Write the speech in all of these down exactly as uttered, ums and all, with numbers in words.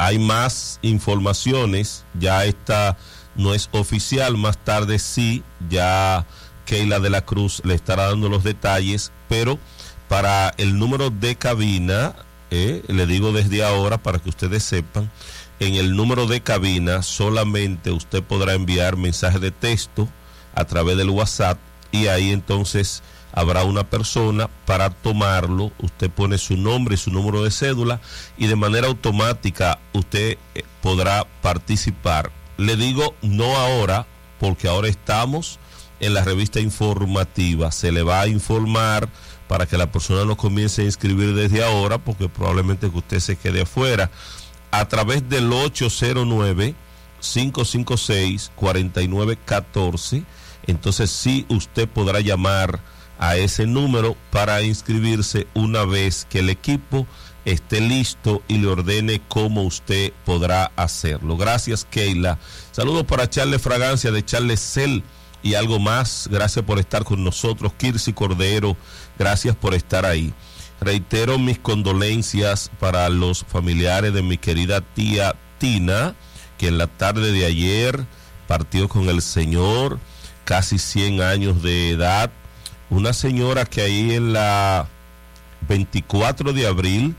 hay más informaciones, ya esta no es oficial, más tarde sí, ya Keila de la Cruz le estará dando los detalles, pero para el número de cabina, eh, le digo desde ahora para que ustedes sepan, en el número de cabina solamente usted podrá enviar mensaje de texto a través del WhatsApp y ahí entonces habrá una persona para tomarlo. Usted pone su nombre y su número de cédula y de manera automática usted eh, podrá participar. Le digo no ahora, porque ahora estamos en la revista informativa. Se le va a informar para que la persona no comience a inscribir desde ahora, porque probablemente que usted se quede afuera. A través del ocho cero nueve, cinco cinco seis, cuatro nueve uno cuatro, entonces sí usted podrá llamar a ese número para inscribirse una vez que el equipo esté listo y le ordene cómo usted podrá hacerlo. Gracias, Keila. Saludos para Charles Fragancia de Charles Cel y algo más. Gracias por estar con nosotros. Kirsi Cordero, gracias por estar ahí. Reitero mis condolencias para los familiares de mi querida tía Tina, que en la tarde de ayer partió con el Señor, casi cien años de edad. Una señora que ahí en la veinticuatro de abril,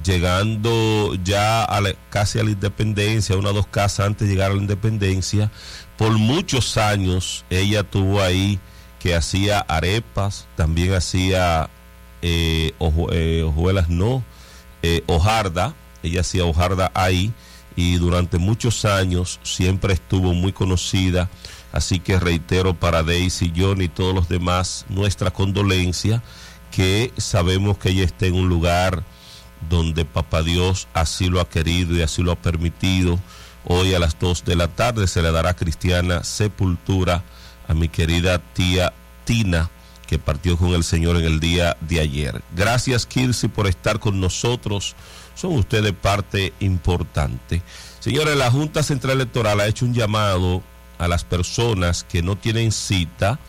llegando ya a la, casi a la independencia, una o dos casas antes de llegar a la independencia, por muchos años ella tuvo ahí que hacía arepas, también hacía eh, ojo, eh, hojuelas, no, eh, hojarda, ella hacía hojarda ahí y durante muchos años siempre estuvo muy conocida. Así que reitero para Daisy, John y todos los demás nuestra condolencia, que sabemos que ella está en un lugar donde Papá Dios así lo ha querido y así lo ha permitido. Hoy a las dos de la tarde se le dará cristiana sepultura a mi querida tía Tina, que partió con el Señor en el día de ayer. Gracias, Kirsi, por estar con nosotros. Son ustedes parte importante. Señores, la Junta Central Electoral ha hecho un llamado a las personas que no tienen cita,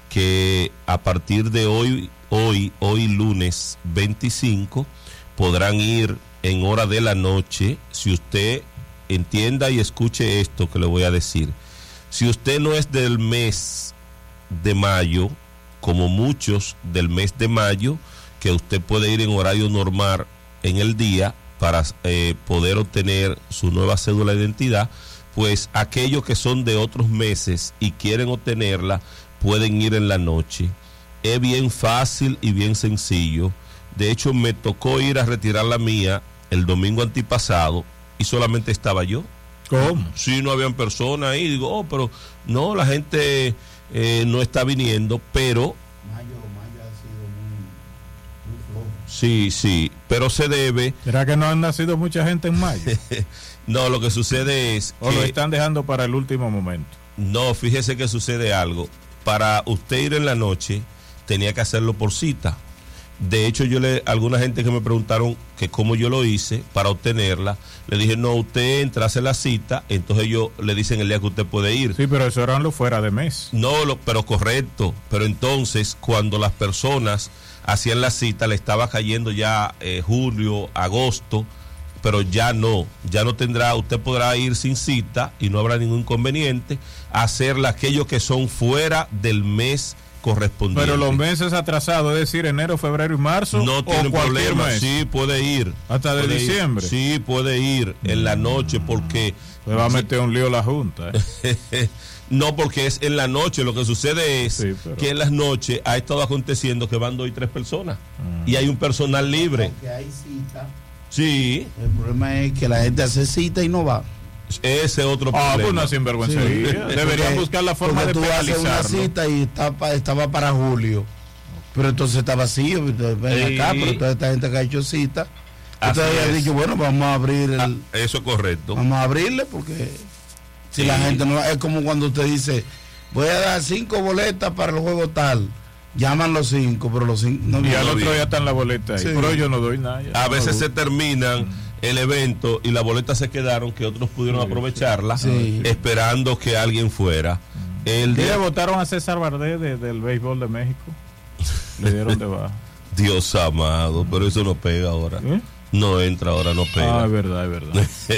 que a partir de hoy, hoy, hoy lunes veinticinco, podrán ir en hora de la noche. Si usted entienda y escuche esto que le voy a decir, si usted no es del mes de mayo, como muchos del mes de mayo, que usted puede ir en horario normal en el día para eh, poder obtener su nueva cédula de identidad, pues aquellos que son de otros meses y quieren obtenerla pueden ir en la noche. Es bien fácil y bien sencillo. De hecho, me tocó ir a retirar la mía el domingo antipasado y solamente estaba yo. ¿Cómo? Sí, no habían personas ahí. Digo, oh, pero no, la gente eh, no está viniendo, pero... Mayo, mayo ha sido muy, muy flojo. Sí, sí, pero se debe... ¿Será que no han nacido mucha gente en mayo? No, lo que sucede es ¿O que... lo están dejando para el último momento? No, fíjese que sucede algo. Para usted ir en la noche, tenía que hacerlo por cita. De hecho, yo le, alguna gente que me preguntaron que cómo yo lo hice para obtenerla, le dije, no, usted entra, hace la cita, entonces ellos le dicen el día que usted puede ir. Sí, pero eso eran los fuera de mes. No, lo, pero correcto. Pero entonces, cuando las personas hacían la cita, le estaba cayendo ya eh, julio, agosto, pero ya no, ya no tendrá, usted podrá ir sin cita y no habrá ningún inconveniente a hacerla aquellos que son fuera del mes correspondiente. Pero los meses atrasados, es decir, enero, febrero y marzo, no tienen problema, mes. Sí puede ir. Hasta de puede diciembre. Ir. Sí, puede ir en la noche porque... Se va a meter un lío la Junta. ¿eh? No, porque es en la noche. Lo que sucede es sí, pero... que en las noches ha estado aconteciendo que van dos y tres personas mm. y hay un personal libre. Porque hay cita. Sí. El problema es que la gente hace cita y no va. Ese otro ah, problema. pues una sinvergüenza. Sí. Deberían buscar la forma de penalizarlo. Tú haces una cita y está pa, estaba para julio, pero entonces está vacío. Ven sí. acá, pero toda esta gente que ha hecho cita, entonces ha dicho, bueno, vamos a abrir el, ah, eso es correcto. Vamos a abrirle porque si sí. la gente no, es como cuando usted dice, voy a dar cinco boletas para el juego tal. Llaman los cinco, pero los cinco no, y al otro ya están las boletas ahí. Sí. Pero yo no doy nada. A no veces doy. se terminan mm. el evento y las boletas se quedaron, que otros pudieron sí, aprovecharla sí. esperando que alguien fuera. Mm. El ¿Qué día... le votaron a César Vardé de, del béisbol de México? Le dieron de baja. Dios amado, pero eso no pega ahora. ¿Eh? No entra ahora, no pega. Ah, es verdad, es verdad.